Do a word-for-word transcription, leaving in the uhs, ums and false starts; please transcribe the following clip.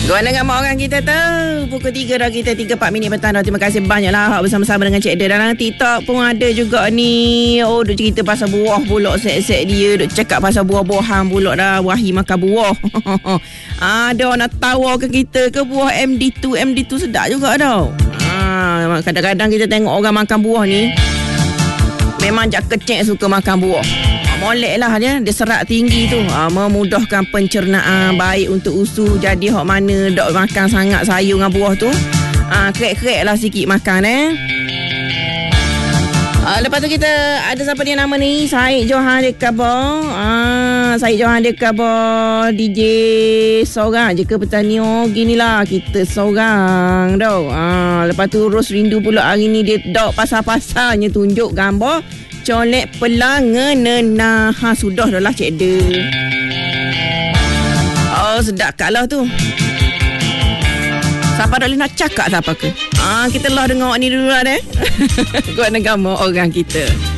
Gua dengan mak orang kita tu. Pukul tiga dah kita, tiga empat minit petang dah. Terima kasih banyaklah bersama-sama dengan Cik Dia. Dalam TikTok pun ada juga ni. Oh, duk cerita pasal buah pula. Set-set dia duk cakap pasal buah-buahan pula dah. Wahai makan buah. Ada orang nak tawar ke kita ke buah M D two. M D two sedap juga tau. Ha, kadang-kadang kita tengok orang makan buah ni, memang jak kecek suka makan buah. Molek lah dia. Dia serat tinggi tu. Ha, memudahkan pencernaan. Baik untuk usus. Jadi hok mana dok makan sangat sayur dengan buah tu. Ha, krek-krek lah sikit makan eh. Ha, lepas tu kita ada siapa dia nama ni? Syed Johan dia khabar. Ha, Syed Johan dia khabar. D J seorang je ke petani. Ginilah kita seorang tau. Ha, lepas tu Ros rindu pula hari ni dia dok pasal-pasalnya tunjuk gambar colek pelangan nah. Ha, sudah dah lah Cik De. Oh, sedap kat lah tu. Siapa dah boleh nak cakap siapa ke? Ah, kita lah dengar ni dulu lah deh. Kuat negama orang kita.